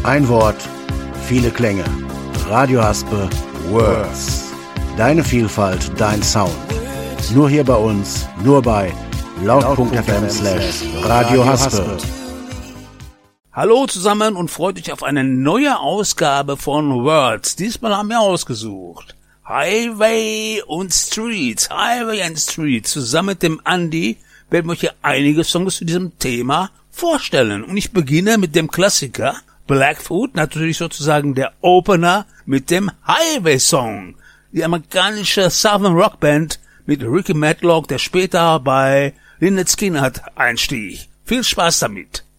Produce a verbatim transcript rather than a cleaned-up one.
Ein Wort, viele Klänge. Radio Haspe Words. Deine Vielfalt, dein Sound. Nur hier bei uns, nur bei laut.fm slash Radio Haspe. Hallo zusammen und freut euch auf eine neue Ausgabe von Words. Diesmal haben wir ausgesucht Highway und Streets. Highway and Streets. Zusammen mit dem Andi werden wir euch hier einige Songs zu diesem Thema vorstellen. Und ich beginne mit dem Klassiker Blackfoot, natürlich sozusagen der Opener mit dem Highway-Song. Die amerikanische Southern Rock Band mit Ricky Matlock, der später bei Lynyrd Skynyrd einstieg. Viel Spaß damit.